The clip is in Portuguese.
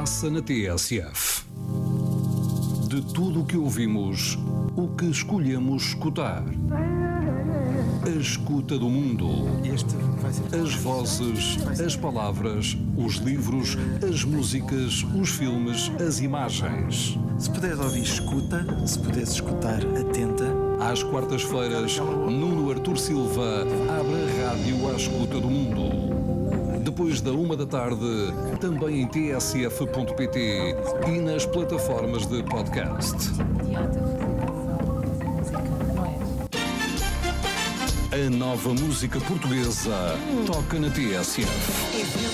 passa na TSF. De tudo o que ouvimos, o que escolhemos escutar. A escuta do mundo. As vozes, as palavras, os livros, as músicas, os filmes, as imagens. Se puderes ouvir, escuta. Se puderes escutar, atenta. Às quartas-feiras, Nuno Artur Silva abre a rádio à escuta do mundo. Depois da 13h, também em tsf.pt e nas plataformas de podcast. A nova música portuguesa toca na TSF.